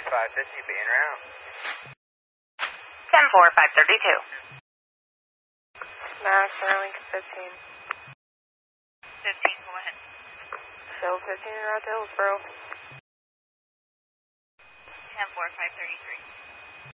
550 being route. 10-4, 532. Mass, Starlink 15. 15, go ahead. Shell 15 route to Hillsboro. 10-4, 533.